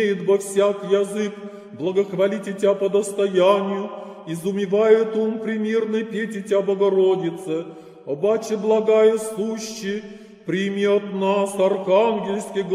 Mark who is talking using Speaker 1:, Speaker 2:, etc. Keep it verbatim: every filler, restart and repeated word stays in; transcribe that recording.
Speaker 1: во всяк язык благохвалите Тя по достоянию, изумевает ум примирный петь Тя, Богородице, обаче благая сущи, прими от нас архангельский